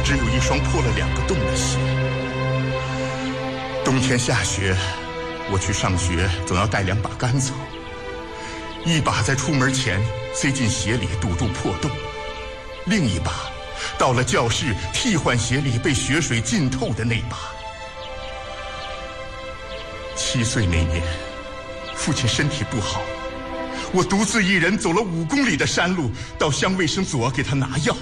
只有一双破了2个洞的鞋。冬天下雪，我去上学总要带2把干草，一把在出门前塞进鞋里堵住破洞，另一把到了教室替换鞋里被雪水浸透的那把。7岁那年，父亲身体不好，我独自一人走了5公里的山路到乡卫生所给他拿药。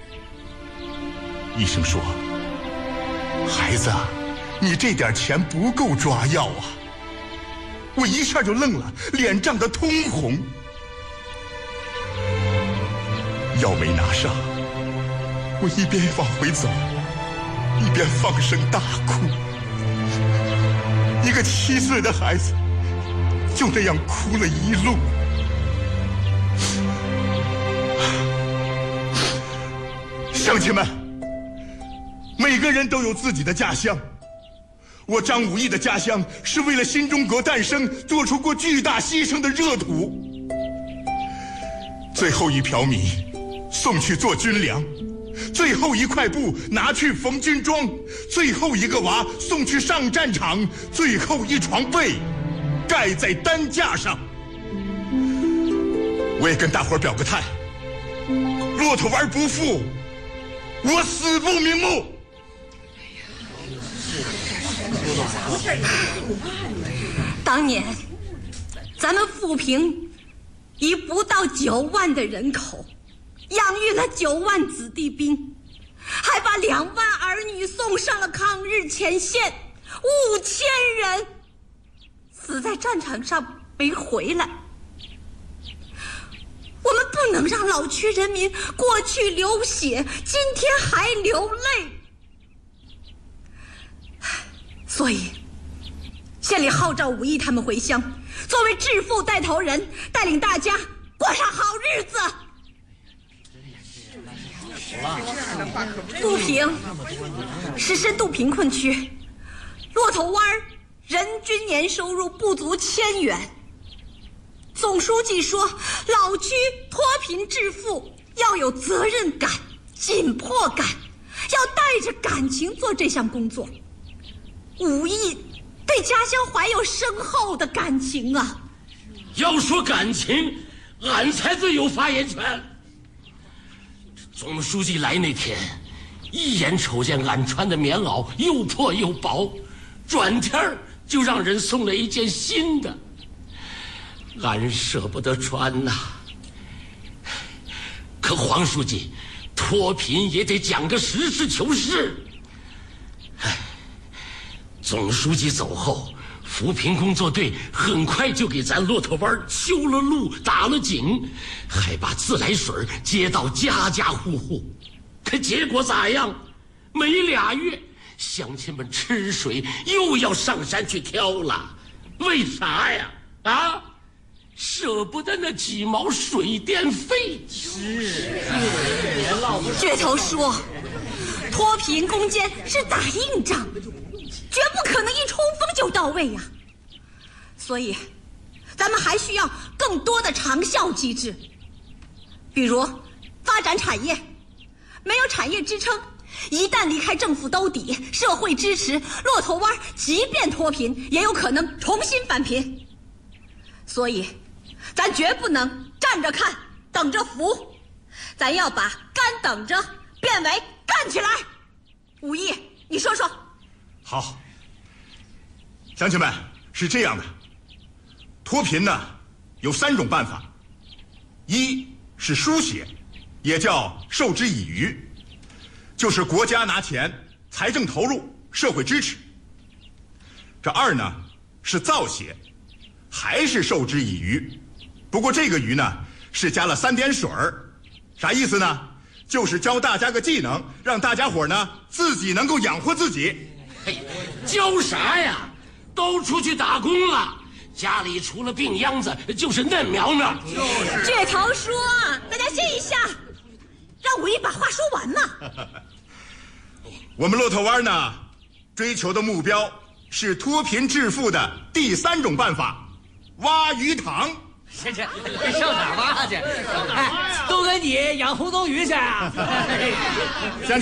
医生说：“孩子，你这点钱不够抓药啊。”我一下就愣了，脸涨得通红。药没拿上，我一边往回走，一边放声大哭。一个7岁的孩子就那样哭了一路。乡亲们，每个人都有自己的家乡。我张武义的家乡是为了新中国诞生做出过巨大牺牲的热土。最后一瓢米送去做军粮，最后一块布拿去缝军装，最后一个娃送去上战场，最后一床被盖在担架上。我也跟大伙表个态，骆驼湾不富，我死不瞑目。 当年咱们富平以不到9万的人口养育了9万子弟兵，还把2万儿女送上了抗日前线，5000人死在战场上没回来。我们不能让老区人民过去流血，今天还流泪。所以县里号召武义他们回乡，作为致富带头人，带领大家过上好日子。富平是深度贫困区，骆驼湾人均年收入不足1000元。总书记说，老区脱贫致富要有责任感、紧迫感，要带着感情做这项工作。武义对家乡怀有深厚的感情啊！ 要说感情，俺才最有发言权。总书记来那天，一眼瞅见俺穿的棉袄又破又薄，转天就让人送了一件新的，俺舍不得穿呐。可黄书记，脱贫也得讲个实事求是。总书记走后，扶贫工作队很快就给咱骆驼湾修了路、打了井，还把自来水接到家家户户。可结果咋样？没2月，乡亲们吃水又要上山去挑了。为啥呀？啊，舍不得那几毛水电费。 这头说，脱贫攻坚是打硬仗，绝不可能一冲锋就到位呀。所以咱们还需要更多的长效机制，比如发展产业。没有产业支撑，一旦离开政府兜底、社会支持，骆驼湾即便脱贫也有可能重新返贫。所以咱绝不能站着看等着扶，咱要把干等着变为干起来。武义，你说说。 好，乡亲们，是这样的，脱贫呢有3种办法，一是输血，也叫授之以渔，就是国家拿钱，财政投入，社会支持。这2呢是造血，还是授之以渔，不过这个鱼呢是加了3点水儿，啥意思呢？就是教大家个技能，让大家伙呢自己能够养活自己。 嘿，教啥呀？都出去打工了，家里除了病秧子就是嫩苗苗。 这头说，大家歇一下，让武义把话说完嘛。 我们骆驼湾呢，追求的目标是脱贫致富的第3种办法，挖鱼塘。 这上哪儿挖去？哎，都跟你养红鳃鱼去啊！